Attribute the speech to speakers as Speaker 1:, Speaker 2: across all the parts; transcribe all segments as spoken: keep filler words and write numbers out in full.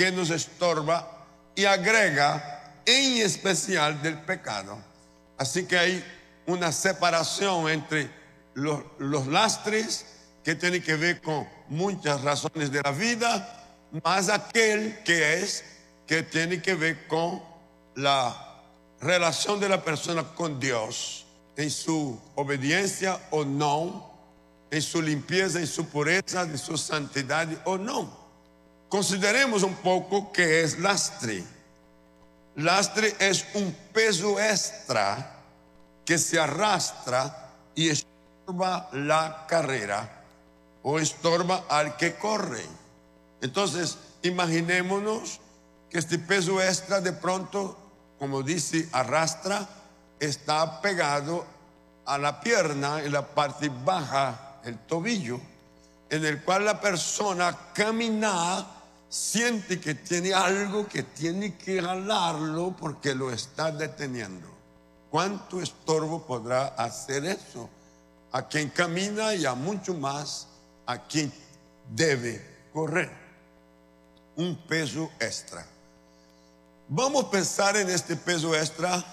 Speaker 1: que nos estorba y agrega, en especial del pecado. Así que hay una separación entre los, los lastres que tienen que ver con muchas razones de la vida, más aquel que es que tiene que ver con la relación de la persona con Dios, en su obediencia o no, en su limpieza, en su pureza, en su santidad o no. Consideremos un poco qué es lastre. Lastre es un peso extra que se arrastra y estorba la carrera o estorba al que corre. Entonces, imaginémonos que este peso extra de pronto, como dice, arrastra, está pegado a la pierna en la parte baja, el tobillo, en el cual la persona camina, siente que tiene algo que tiene que jalarlo porque lo está deteniendo. ¿Cuánto estorbo podrá hacer eso? A quien camina y a mucho más a quien debe correr. Un peso extra. Vamos a pensar en este peso extra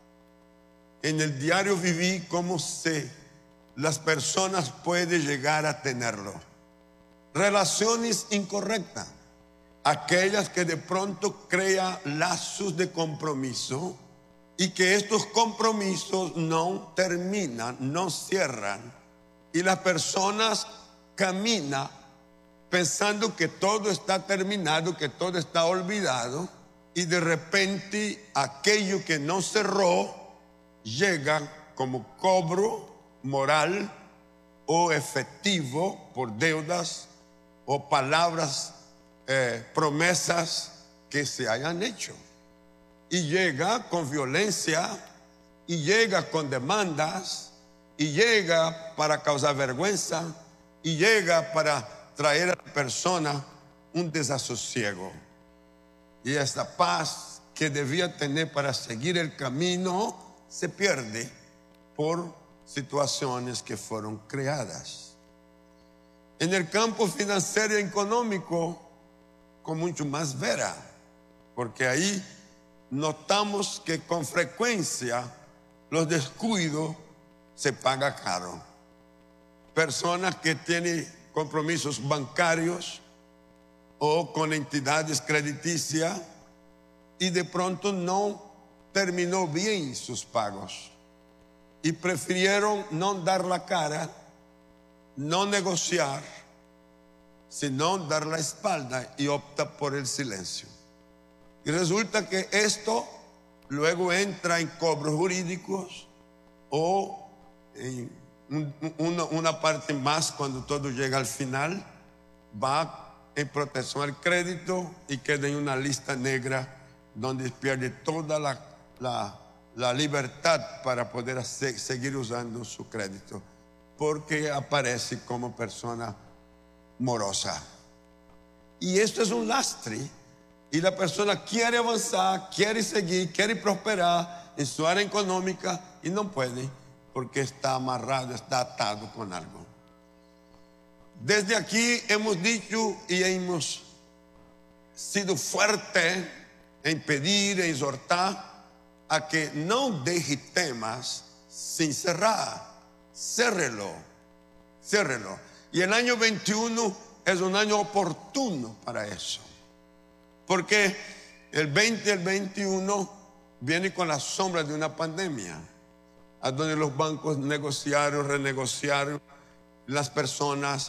Speaker 1: en el diario vivir, cómo se las personas pueden llegar a tenerlo. Relaciones incorrectas, aquellas que de pronto crean lazos de compromiso y que estos compromisos no terminan, no cierran, y las personas caminan pensando que todo está terminado, que todo está olvidado, y de repente aquello que no cerró llega como cobro moral o efectivo por deudas o palabras, eh, promesas que se hayan hecho. Y llega con violencia, y llega con demandas, y llega para causar vergüenza, y llega para traer a la persona un desasosiego. Y esa paz que debía tener para seguir el camino se pierde por situaciones que fueron creadas. En el campo financiero y económico, con mucho más vera, porque ahí notamos que con frecuencia los descuidos se pagan caro. Personas que tienen compromisos bancarios o con entidades crediticias y de pronto no terminó bien sus pagos y prefirieron no dar la cara, no negociar, sino dar la espalda y opta por el silencio. Y resulta que esto luego entra en cobros jurídicos o en una, una parte más cuando todo llega al final, va en protección al crédito y queda en una lista negra donde pierde toda la, la, la libertad para poder hacer, seguir usando su crédito, porque aparece como persona morosa. Y esto es un lastre, y la persona quiere avanzar, quiere seguir, quiere prosperar en su área económica y no puede porque está amarrado, está atado con algo. Desde aquí hemos dicho y hemos sido fuertes en pedir e exhortar a que no deje temas sin cerrar. Cérrelo, cérrelo. Y el año veintiuno es un año oportuno para eso, porque el veinte y el veintiuno viene con la sombra de una pandemia, a donde los bancos negociaron, renegociaron, las personas,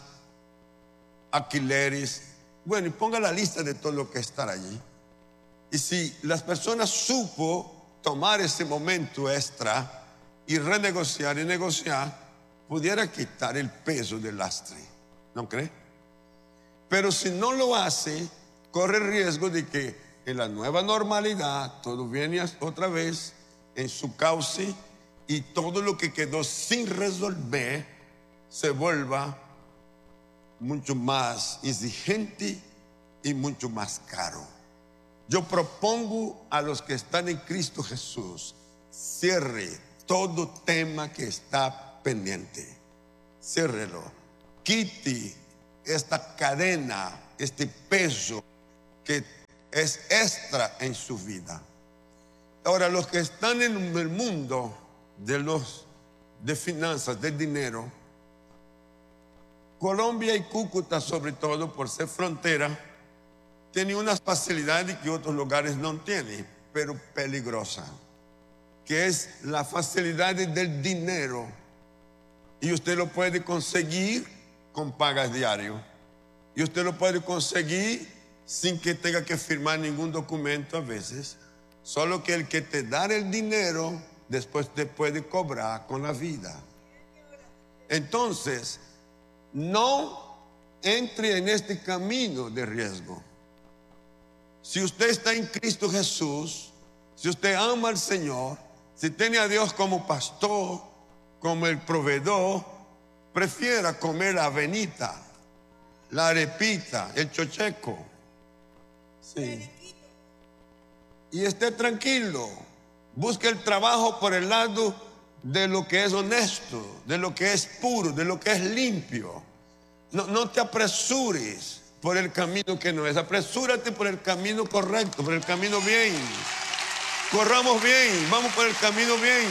Speaker 1: alquileres, bueno, y ponga la lista de todo lo que está allí. Y si las personas supo tomar ese momento extra y renegociar y negociar, pudiera quitar el peso del lastre, ¿no cree? Pero si no lo hace, corre el riesgo de que en la nueva normalidad todo viene otra vez en su cauce y todo lo que quedó sin resolver se vuelva mucho más exigente y mucho más caro. Yo propongo a los que están en Cristo Jesús, cierre todo tema que está pendiente, ciérrelo, quite esta cadena, este peso que es extra en su vida. Ahora, los que están en el mundo de los de finanzas, del dinero, Colombia y Cúcuta, sobre todo por ser frontera, tiene unas facilidades que otros lugares no tienen, pero peligrosa, que es la facilidad del dinero, y usted lo puede conseguir con pagas diario, y usted lo puede conseguir sin que tenga que firmar ningún documento a veces, solo que el que te da el dinero después te puede cobrar con la vida. Entonces, no entre en este camino de riesgo. Si usted está en Cristo Jesús, si usted ama al Señor, si tiene a Dios como pastor, como el proveedor, prefiera comer la avenita, la arepita, el chocheco. Sí. Y esté tranquilo. Busque el trabajo por el lado de lo que es honesto, de lo que es puro, de lo que es limpio. No, no te apresures por el camino que no es. Apresúrate por el camino correcto, por el camino bien. Corramos bien, vamos por el camino bien.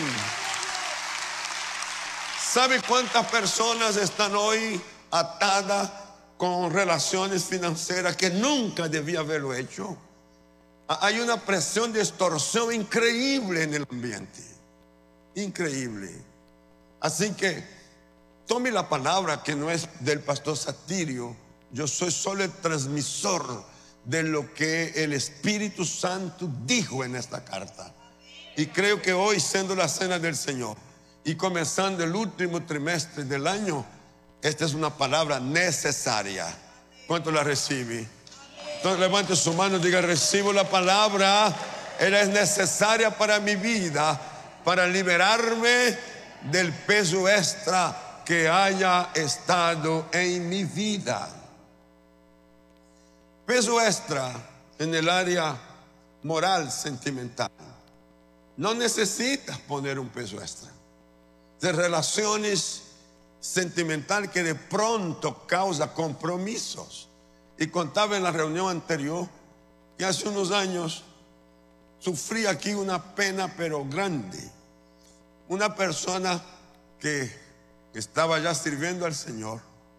Speaker 1: ¿Sabe cuántas personas están hoy atadas con relaciones financieras que nunca debía haberlo hecho? Hay una presión de extorsión increíble en el ambiente. Increíble. Así que tome la palabra que no es del pastor Satirio. Yo soy solo el transmisor de lo que el Espíritu Santo dijo en esta carta. Y creo que hoy, siendo la cena del Señor y comenzando el último trimestre del año, esta es una palabra necesaria. ¿Cuánto la recibe? Entonces levante su mano y diga: recibo la palabra. Ella es necesaria para mi vida, para liberarme del peso extra que haya estado en mi vida. Peso extra en el área moral, sentimental. No necesitas poner un peso extra. De relaciones sentimental que de pronto causa compromisos. Y contaba en la reunión anterior que hace unos años sufrí aquí una pena pero grande. Una persona que estaba ya sirviendo al Señor,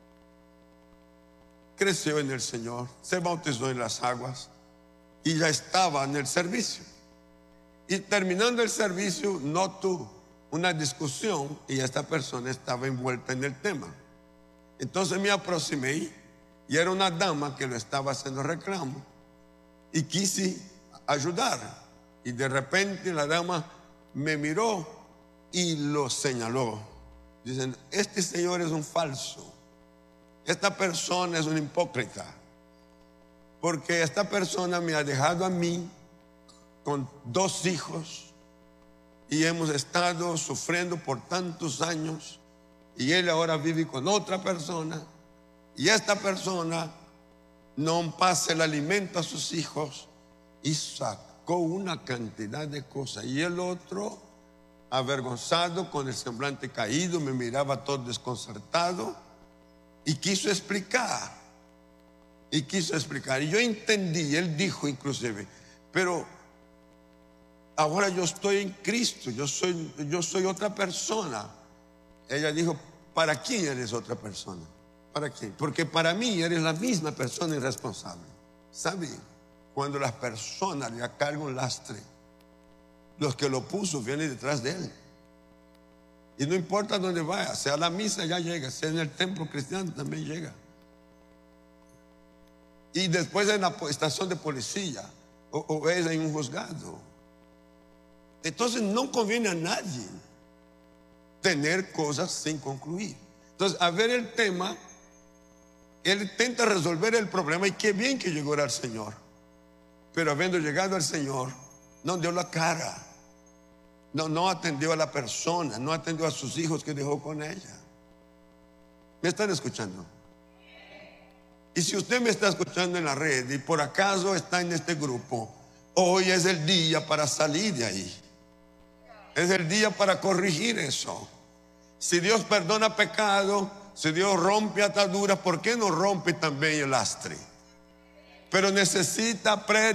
Speaker 1: creció en el Señor, se bautizó en las aguas y ya estaba en el servicio. Y terminando el servicio noto una discusión y esta persona estaba envuelta en el tema. Entonces me aproximé y era una dama que lo estaba haciendo reclamo y quise ayudar, y de repente la dama me miró y lo señaló. Dicen: este señor es un falso, esta persona es un hipócrita, porque esta persona me ha dejado a mí con dos hijos y hemos estado sufriendo por tantos años, y él ahora vive con otra persona, y esta persona no pasa el alimento a sus hijos, y sacó una cantidad de cosas. Y el otro, avergonzado, con el semblante caído, me miraba todo desconcertado y quiso explicar. Y quiso explicar. Y yo entendí, él dijo inclusive: pero ahora yo estoy en Cristo, yo soy, yo soy otra persona. Ella dijo: ¿para quién eres otra persona? ¿Para quién? Porque para mí eres la misma persona irresponsable. ¿Sabe? Cuando las personas le cargan un lastre, los que lo puso vienen detrás de él. Y no importa dónde vaya, sea a la misa ya llega, sea en el templo cristiano también llega. Y después en la estación de policía o, o es en un juzgado. Entonces no conviene a nadie tener cosas sin concluir. Entonces, a ver el tema, él intenta resolver el problema, y qué bien que llegó al Señor. Pero habiendo llegado al Señor, no dio la cara. No, no atendió a la persona, no atendió a sus hijos que dejó con ella. ¿Me están escuchando? Y si usted me está escuchando en la red y por acaso está en este grupo, hoy es el día para salir de ahí. Es el día para corregir eso. Si Dios perdona pecado, si Dios rompe ataduras, ¿por qué no rompe también el lastre? Pero necesita aprender